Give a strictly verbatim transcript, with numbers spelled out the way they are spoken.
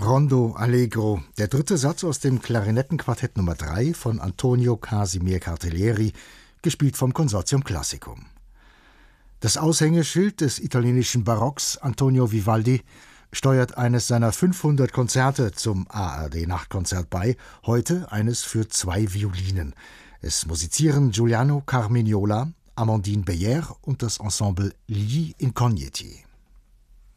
Rondo Allegro, der dritte Satz aus dem Klarinettenquartett Nummer drei von Antonio Casimir Cartellieri, gespielt vom Consortium Classicum. Das Aushängeschild des italienischen Barocks Antonio Vivaldi steuert eines seiner fünfhundert Konzerte zum A R D-Nachtkonzert bei, heute eines für zwei Violinen. Es musizieren Giuliano Carmignola, Amandine Beyer und das Ensemble Gli Incognieti.